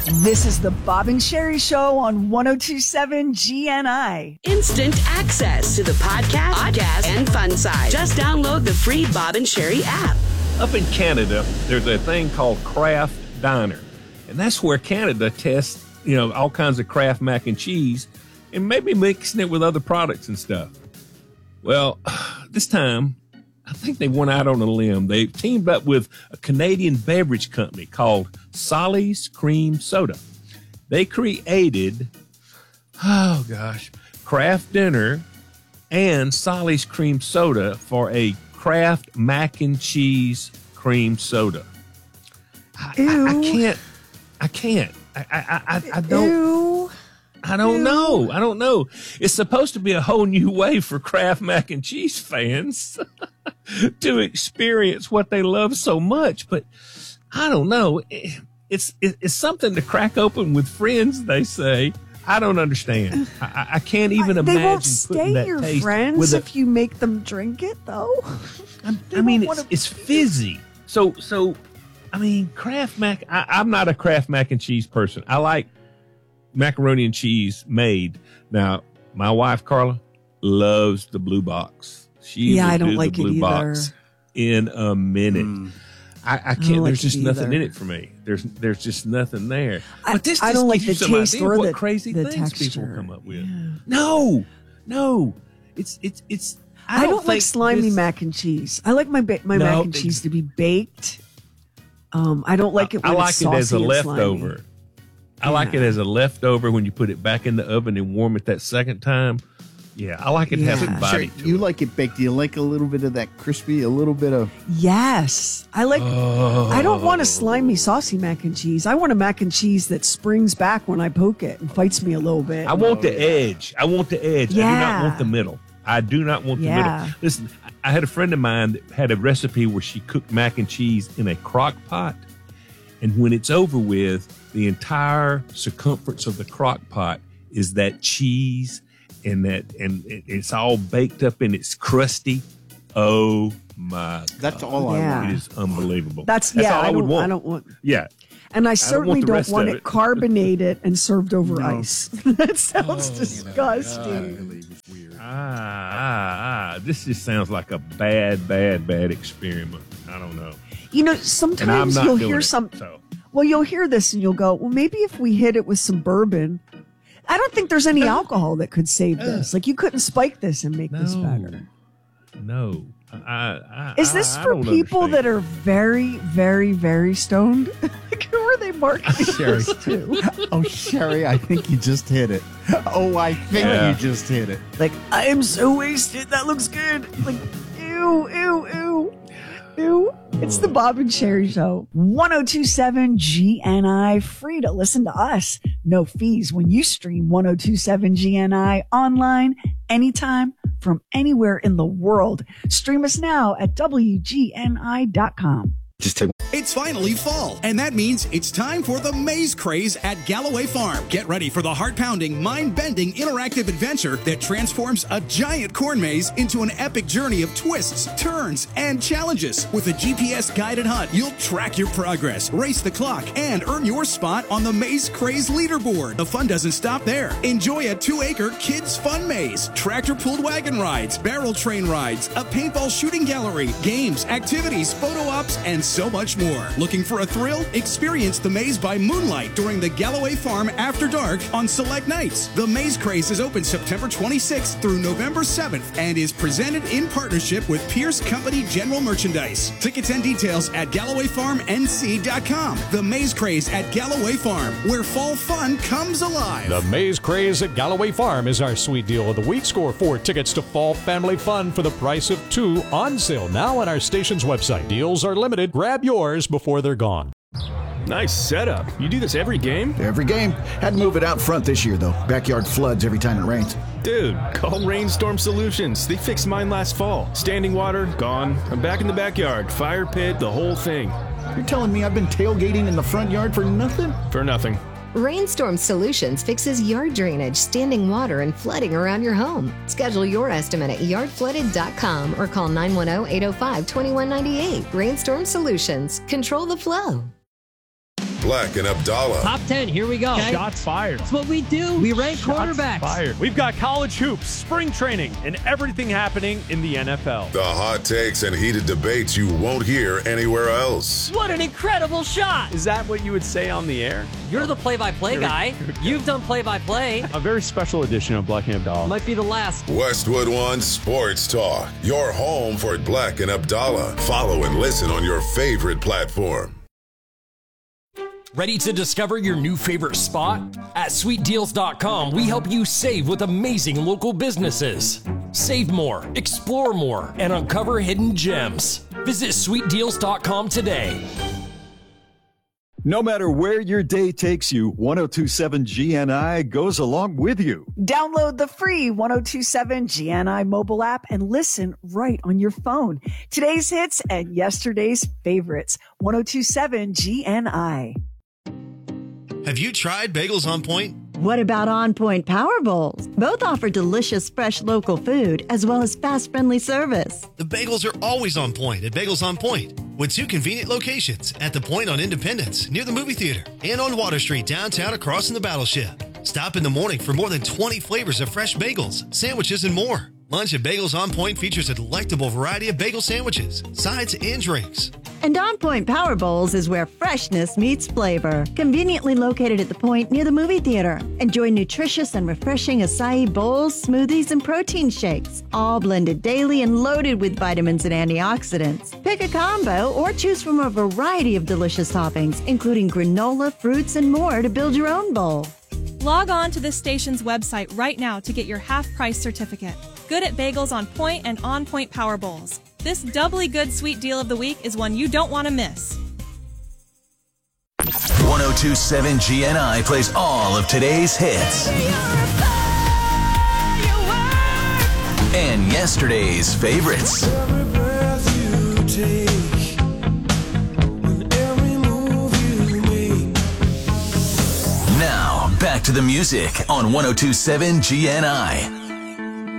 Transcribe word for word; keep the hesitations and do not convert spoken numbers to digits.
This is the Bob and Sherry Show on one oh two point seven G N I. Instant access to the podcast, podcast, and fun side. Just download the free Bob and Sherry app. Up in Canada, there's a thing called Kraft Diner. And that's where Canada tests, you know, all kinds of Kraft mac and cheese and maybe mixing it with other products and stuff. Well, this time, I think they went out on a limb. They teamed up with a Canadian beverage company called Solly's Cream Soda. They created, oh gosh, Kraft Dinner and Solly's Cream Soda for a Kraft mac and cheese cream soda. I, I, I can't, I can't, I, I, I, I don't, Ew. I don't Ew. know. I don't know. It's supposed to be a whole new way for Kraft mac and cheese fans to experience what they love so much. But I don't know. It's, it's something to crack open with friends, they say. I don't understand. I, I can't even I, imagine they won't putting stay that your taste friends with a, if you make them drink it, though. I, I mean, it's, it's fizzy. So, so, I mean, Kraft mac, I, I'm not a Kraft mac and cheese person. I like macaroni and cheese made. Now, my wife, Carla, loves the blue box. She yeah, will I don't do like the blue it either. box in a minute. Mm. I, I can't, I there's like just nothing either. in it for me. There's, there's just nothing there. I, But this I just don't like gives the you some taste idea or of what the, crazy the things texture. people come up with. Yeah. No, no, it's, it's, it's, I I don't, don't, like slimy this, mac and cheese. I like my ba- my No, mac and cheese to be baked. Um, I don't like it when I like it's it saucy as a and leftover. slimy. I like it as a leftover when you put it back in the oven and warm it that second time. Yeah, I like it to have Yeah. some body Sure, to you it. like it baked. Do you like a little bit of that crispy, a little bit of... Yes. I like, Oh. I don't want a slimy, saucy mac and cheese. I want a mac and cheese that springs back when I poke it and fights me a little bit. I want the edge. I want the edge. I do Yeah. not want the middle. I do not want the Yeah. middle. Listen, I had a friend of mine that had a recipe where she cooked mac and cheese in a crock pot. And when it's over with, the entire circumference of the crock pot is that cheese and that, and it, it's all baked up and it's crusty. Oh my! That's God. all Yeah. I want. It is unbelievable. That's, That's yeah, all I, I, would don't, want. I don't want. Yeah. And I certainly the don't rest want of it it. carbonated and served over No. ice. That sounds disgusting. Ah, ah, ah. This just sounds like a bad, bad, bad experiment. I don't know. You know, And I'm sometimes not you'll doing hear it, some. so. Well, you'll hear this and you'll go, well, maybe if we hit it with some bourbon. I don't think there's any alcohol that could save this. Like, you couldn't spike this and make this No. better. No. I, I, Is this I, I for don't people understand. that are very, very, very stoned? Like, who are they marketing Sherry. this to? Oh, Sherry, I think you just hit it. Oh, I think Yeah. you just hit it. Like, I am so wasted. That looks good. Like, ew, ew, ew, ew. It's the Bob and Sherry Show. one oh two point seven G N I. Free to listen to us. No fees when you stream one oh two point seven G N I online anytime from anywhere in the world. Stream us now at W G N I dot com. Just take It's finally fall, and that means it's time for the Maze Craze at Galloway Farm. Get ready for the heart-pounding, mind-bending, interactive adventure that transforms a giant corn maze into an epic journey of twists, turns, and challenges. With a G P S-guided hunt, you'll track your progress, race the clock, and earn your spot on the Maze Craze leaderboard. The fun doesn't stop there. Enjoy a two-acre kids' fun maze, tractor-pulled wagon rides, barrel train rides, a paintball shooting gallery, games, activities, photo ops, and so much more. Looking for a thrill? Experience the maze by moonlight during the Galloway Farm After Dark on select nights. The Maze Craze is open September twenty-sixth through November seventh and is presented in partnership with Pierce Company General Merchandise. Tickets and details at Galloway Farm N C dot com. The Maze Craze at Galloway Farm, where fall fun comes alive. The Maze Craze at Galloway Farm is our sweet deal of the week. Score four tickets to Fall Family Fun for the price of two, on sale now on our station's website. Deals are limited. Grab yours before they're gone. Nice setup. You do this every game? every game. Had to move it out front this year, though. Backyard floods every time it rains. Dude, call Rainstorm Solutions. They fixed mine last fall. Standing water, gone. I'm back in the backyard. Fire pit, the whole thing. You're telling me I've been tailgating in the front yard for nothing? For nothing. Rainstorm Solutions fixes yard drainage, standing water, and flooding around your home. Schedule your estimate at yard flooded dot com or call nine one zero, eight zero five, two one nine eight. Rainstorm Solutions. Control the flow. Black and Abdallah. Top ten, here we go. Okay. Shots fired. That's what we do. We rank Shots quarterbacks. Fired. We've got college hoops, spring training, and everything happening in the N F L. The hot takes and heated debates you won't hear anywhere else. What an incredible shot. Is that what you would say on the air? You're the play-by-play guy. You've done play-by-play. A very special edition of Black and Abdallah. Might be the last. Westwood One Sports Talk. Your home for Black and Abdallah. Follow and listen on your favorite platform. Ready to discover your new favorite spot? At sweet deals dot com, we help you save with amazing local businesses. Save more, explore more, and uncover hidden gems. Visit sweet deals dot com today. No matter where your day takes you, one oh two point seven G N I goes along with you. Download the free one oh two point seven G N I mobile app and listen right on your phone. Today's hits and yesterday's favorites. one oh two point seven G N I. Have you tried Bagels on Point? What about On Point Power Bowls? Both offer delicious, fresh local food as well as fast, friendly service. The bagels are always on point at Bagels on Point, with two convenient locations at the Point on Independence near the movie theater and on Water Street downtown across from the Battleship. Stop in the morning for more than twenty flavors of fresh bagels, sandwiches, and more. Lunch at Bagels on Point features a delectable variety of bagel sandwiches, sides, and drinks. And On Point Power Bowls is where freshness meets flavor. Conveniently located at the Point near the movie theater. Enjoy nutritious and refreshing acai bowls, smoothies, and protein shakes, all blended daily and loaded with vitamins and antioxidants. Pick a combo or choose from a variety of delicious toppings, including granola, fruits, and more to build your own bowl. Log on to this station's website right now to get your half-price certificate. Good at Bagels on Point and On Point Power Bowls. This doubly good sweet deal of the week is one you don't want to miss. one oh two point seven G N I plays all of today's hits and yesterday's favorites. Now, back to the music on one oh two point seven G N I.